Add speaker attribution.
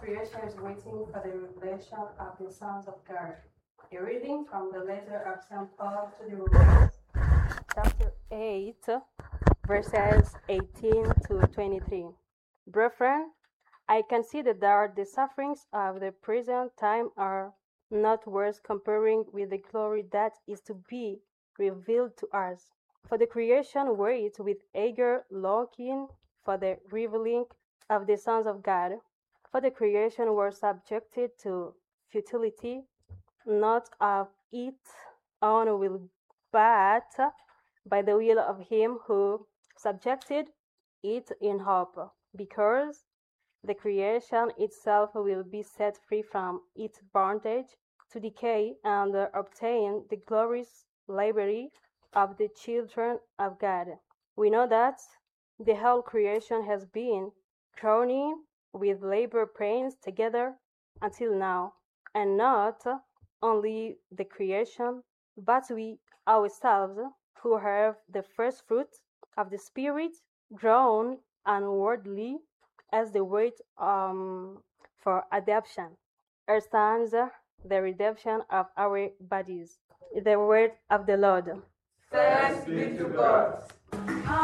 Speaker 1: creation is waiting for the revelation of the sons of God. A reading from the letter of St. Paul to the Romans, chapter 8, verses 18 to 23. Brethren, I consider that the sufferings of the present time are not worth comparing with the glory that is to be revealed to us. For the creation waits with eager longing for the revealing of the sons of God. For the creation was subjected to futility, not of its own will, but by the will of him who subjected it in hope, because the creation itself will be set free from its bondage to decay and obtain the glorious liberty of the children of God. We know that the whole creation has been groaning with labor pains together until now, and not only the creation, but we ourselves, who have the first fruits of the Spirit, groan inwardly as they wait for adoption, our sons, the redemption of our bodies. The word of the Lord.
Speaker 2: Thanks be to God.